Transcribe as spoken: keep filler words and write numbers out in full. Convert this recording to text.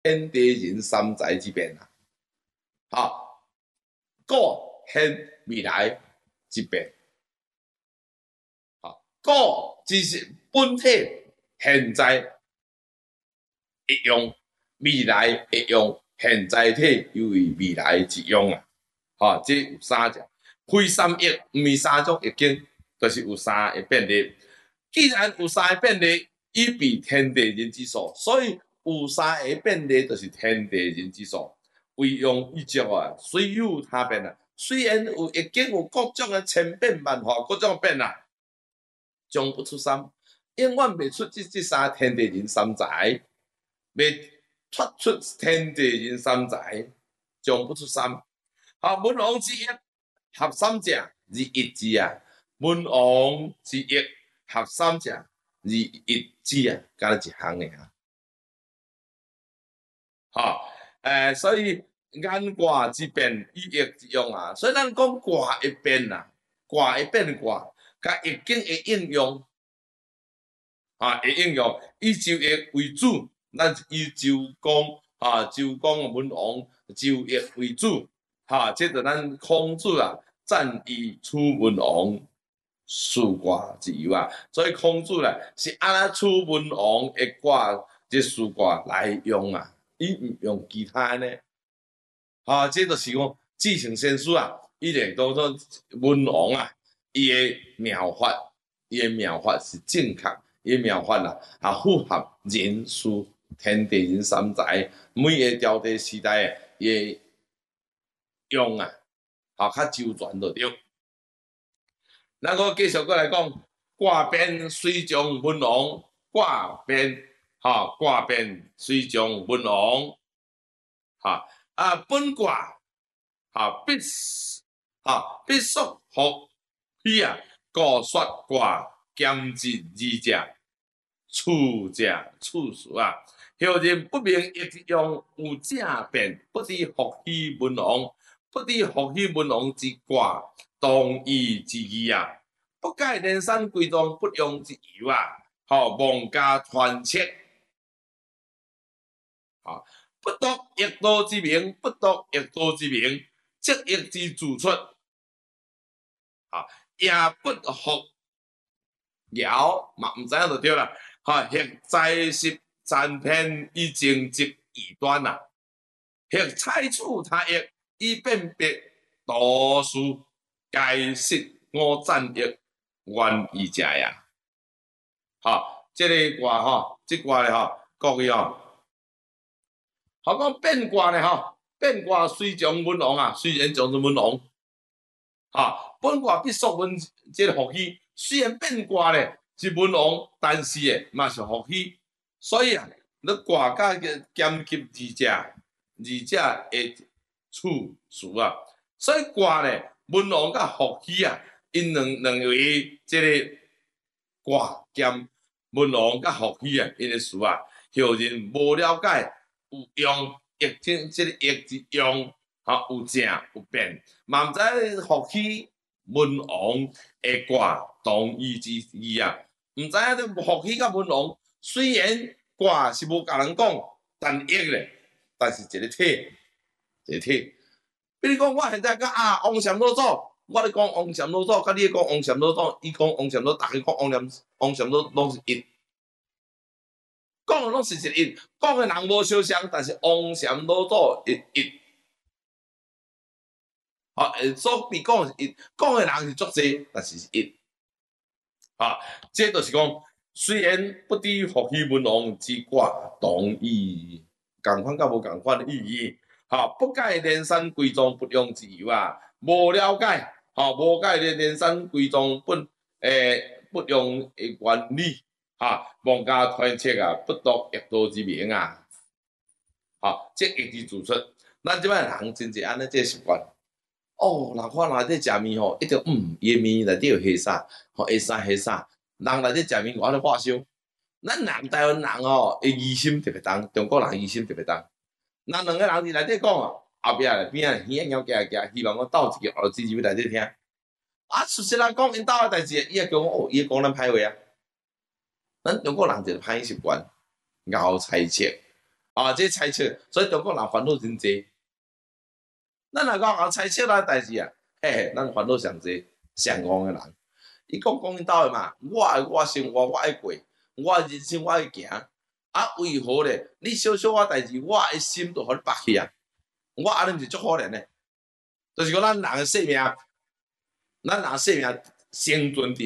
天地人三才之变啊，好，过现未来之变，好，过只是本体现在一用，未来一用，现在体又为未来之用啊，好，这有三只，非三义，唔是三种易经，就是有三个变例。既然有三个变例，以比天地人之数，所以有三个变例就是天地人之数。为用一足啊，虽有他变啊。虽然有易经有各种的千变万化，各种变啊，将不出三，永远未出这这三天地人三才，未脱出天地人三才，将不出三。好，文王之一合三者而一之啊，文王之一合三者而一之啊，加一行的啊。好，诶，所以眼卦之变，以易之用啊。所以咱讲卦会变啊，卦会变卦，甲易经会应用啊，会应用以周易为主，咱以周公啊，周公文王周易为主，哈，这就咱孔子啊，赞以楚文王数卦之由啊。所以孔子咧是按那楚文王的卦，这数卦来用啊。伊毋用其他呢，啊，这就是讲继承先书啊，伊连讲说文王啊，伊的妙法，伊的妙法是正确，伊的妙法啊，啊符合人事天地人三才每个朝代时代的用啊，啊较周全就对。咱个继续过来讲，卦变水中文王，卦变。哈，卦变水中文王，哈啊，本卦哈必哈必属福喜啊，故说卦兼之二者，处者处数啊。后人不明亦用有正变，不知福喜文王，不知福喜文王之卦，同义之义啊。不解连山归宗不用之由啊，好妄加传切。啊，不读易道之名，不读易道之名，即易之自出。啊，也不学爻嘛，唔知影就对啦。哈，学在是占骗以正直异端呐，学采取他易以辨别多数，解释我占易原意者呀。哈，这个卦哈，这卦咧哈，各位哈。好讲变卦咧吼，变卦虽将文王啊，虽然将做文王，哈，本卦必属文即个福气。虽然变卦咧是文王，但是诶嘛是福气。所以啊，你卦甲个兼及二者，二者会处数啊。所以卦咧，文王甲福气啊，因两两位即个卦兼文王甲福气啊，因个数啊，后人无了解。有用易经，即个易之用，哈有正有变，嘛毋知福气文王的卦同义之意啊，毋知影这福气甲文王虽然卦是无甲人讲，但易咧，但是一个体，一个体。比如讲，我现在讲啊，王禅老祖，我咧讲王禅老祖，甲你讲王禅老祖，伊讲王禅老，逐个讲王禅王禅老拢是一。讲的拢是一一，讲的人无相像，但是王禅老祖一一，好，所比讲是一，讲的人是足济，但是是一，啊，这就是讲，虽然不知福喜文王之卦同意，共款甲无共款的意义，哈，不解连山归宗不用之由啊，无了解，哈，无解连连山归宗不诶不用诶原理。啊，妄加传切啊，不读易道之名啊，好，即易之自出。咱即摆人真侪安尼即习惯。哦，人看内底食面吼，一定嗯，伊面内底有虾啥，吼虾啥虾啥，人内底食面我咧化烧。咱人台湾人吼，伊疑心特别重，中国人疑心特别重。咱两个人伫内底讲哦，后壁咧边仔耳鸟夹夹，希望我斗一个耳机入去内底听。啊，熟悉人讲因兜诶代志，伊也讲哦，伊讲咱歹话啊。咱中国人就是歹习惯，咬猜测， 啊，这猜测，所以中国人烦恼真济。咱若讲讲猜测咱代志啊，嘿嘿，咱烦恼上济，上戆诶人。伊讲讲因兜诶嘛，我诶我生活我爱过，我诶人生我爱行。啊，为何咧？你小小我代志，我诶心都互你拔去啊！我安尼毋是足可怜诶，就是讲咱人诶生命，咱人生命生存伫